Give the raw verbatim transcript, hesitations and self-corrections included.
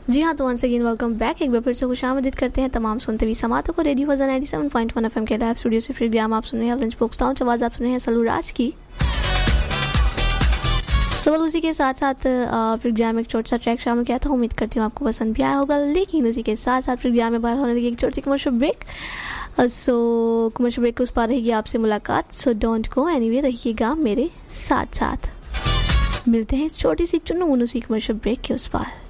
जी हाँ, तो once again welcome back. एक बार फिर से खुशामदीद करते हैं तमाम सुनते हुए समातों को। Radio फजा ninety seven point one FM के लाइव स्टूडियो से प्रोग्राम आप सुन रहे हैं लंच बॉक्स टाउन। आवाज़ आप सुन रहे हैं सलूराज की। सवाल उसी के साथ साथ प्रोग्राम में एक छोटा सा ट्रैक शामिल किया था, उम्मीद करती हूँ आपको पसंद भी आया होगा। लेकिन उसी के साथ साथ प्रोग्राम में बाहर होने लगी एक छोटी सी कमर्शियल ब्रेक। सो कमर्शियल ब्रेक के उस पार रहेगी आपसे मुलाकात। सो डोंट गो एनीवे, रहिएगा मेरे साथ साथ। मिलते हैं इस छोटी सी चुन्नू मुन्नू सी कमर्शियल ब्रेक के उस पार।